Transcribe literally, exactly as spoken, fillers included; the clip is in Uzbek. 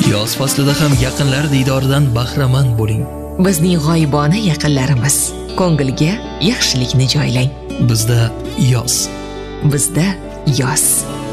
Yoz faslida ham yaqinlar diydoridan bahramand bo'ling. Bizning g'oyibona yaqinlarimiz, ko'ngilga yaxshilikni joylang. Bizda yoz. Bizda yoz.